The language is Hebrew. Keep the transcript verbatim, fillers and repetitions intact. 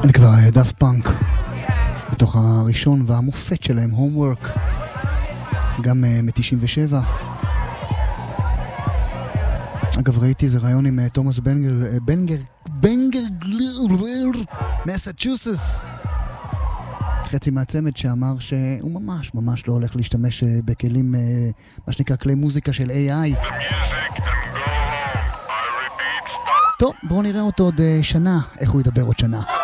אני כבר דאפט פאנק בתוך הראשון והמופת שלהם, הומוורק, גם מ-תשעים ושבע. אגב, ראיתי איזה רעיון עם תומאס בנגר, בנגר, בנגר, מסצ'וסטס, חצי מהצמד, שאמר שהוא ממש ממש לא הולך להשתמש בכלים, מה שנקרא כלי מוזיקה של איי איי. טוב, בואו נראה אותו עוד שנה, איך הוא ידבר עוד שנה.